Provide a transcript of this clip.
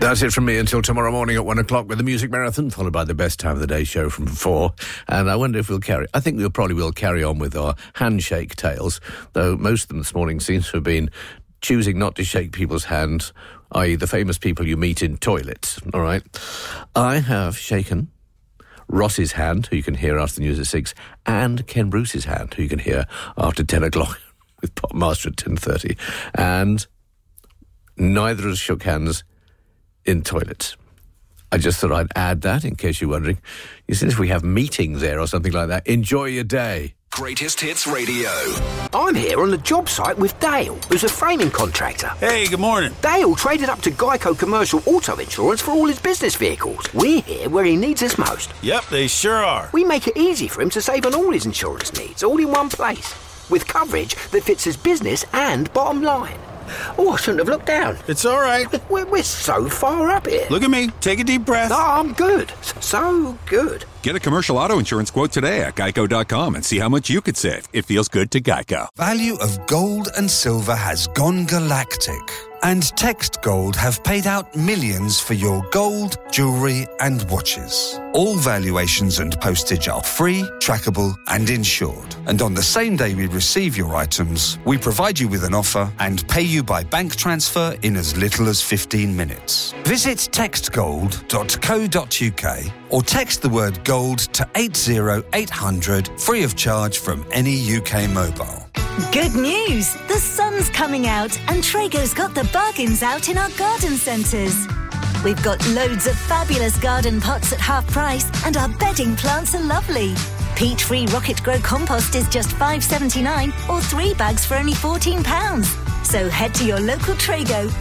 That's it from me until tomorrow morning at 1 o'clock with the Music Marathon, followed by the Best Time of the Day show from 4. And I wonder if I think we probably will carry on with our handshake tales, though most of them this morning seem to have been choosing not to shake people's hands, i.e. the famous people you meet in toilets, all right? I have shaken Ross's hand, who you can hear after the news at 6, and Ken Bruce's hand, who you can hear after 10 o'clock with Pop Master at 10:30. And neither of us shook hands in toilets. I just thought I'd add that in case you're wondering. You see, if we have meetings there or something like that, enjoy your day. Greatest Hits Radio. I'm here on the job site with Dale, who's a framing contractor. Hey, good morning. Dale traded up to Geico Commercial Auto Insurance for all his business vehicles. We're here where he needs us most. Yep, they sure are. We make it easy for him to save on all his insurance needs, all in one place, with coverage that fits his business and bottom line. Oh, I shouldn't have looked down. It's all right. We're so far up here. Look at me. Take a deep breath. Oh, I'm good. So good. Get a commercial auto insurance quote today at geico.com and see how much you could save. It feels good to Geico. Value of gold and silver has gone galactic. And Text Gold have paid out millions for your gold, jewellery and watches. All valuations and postage are free, trackable and insured. And on the same day we receive your items, we provide you with an offer and pay you by bank transfer in as little as 15 minutes. Visit textgold.co.uk or text the word gold to 80800 free of charge from any UK mobile. Good news! The sun's coming out and Traeger's got the bargains out in our garden centres. We've got loads of fabulous garden pots at half price and our bedding plants are lovely. Peat-free Rocket Grow compost is just $5.79 or 3 bags for only £14. So head to your local Traeger